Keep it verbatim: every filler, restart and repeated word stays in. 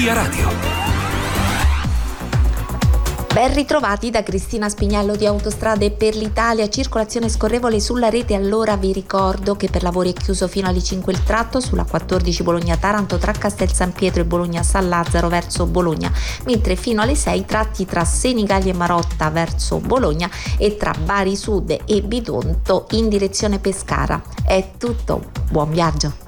Energia Radio. Ben ritrovati da Cristina Spignello di Autostrade per l'Italia. Circolazione scorrevole sulla rete. Allora vi ricordo che per lavori è chiuso fino alle cinque il tratto sulla quattordici Bologna-Taranto tra Castel San Pietro e Bologna-San Lazzaro verso Bologna, mentre fino alle sei tratti tra Senigallia e Marotta verso Bologna e tra Bari Sud e Bitonto in direzione Pescara. È tutto, buon viaggio!